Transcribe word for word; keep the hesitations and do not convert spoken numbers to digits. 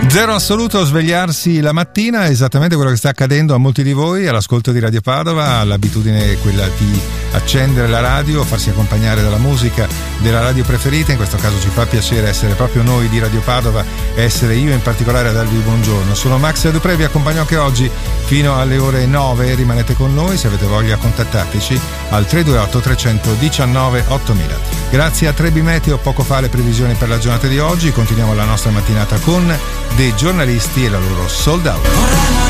Zero assoluto, svegliarsi la mattina è esattamente quello che sta accadendo a molti di voi all'ascolto di Radio Padova. L'abitudine è quella di accendere la radio, farsi accompagnare dalla musica della radio preferita. In questo caso ci fa piacere essere proprio noi di Radio Padova, essere io in particolare a darvi il buongiorno. Sono Max Dupré, vi accompagno anche oggi fino alle ore nove. Rimanete con noi, se avete voglia contattateci al tre due otto tre uno nove ottomila. Grazie a Trebi Meteo, poco fa le previsioni per la giornata di oggi. Continuiamo la nostra mattinata con dei giornalisti e la loro sold out.